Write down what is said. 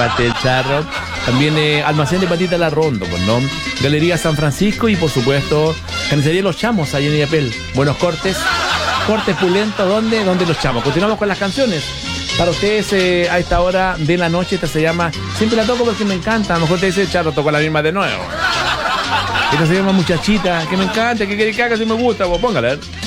parte del Charro. También Almacén de Patita La Rondo, pues, ¿no? Galería San Francisco y, por supuesto, Carnicería Los Chamos, ahí en Illapel. Buenos cortes, cortes pulentos, ¿dónde? ¿Dónde Los Chamos? Continuamos con las canciones. Para ustedes, a esta hora de la noche, esta se llama... Siempre la toco porque me encanta. A lo mejor te dice, Charro, toco la misma de nuevo. Esta se llama Muchachita, que me encanta, que quiere que haga si me gusta, pues póngala.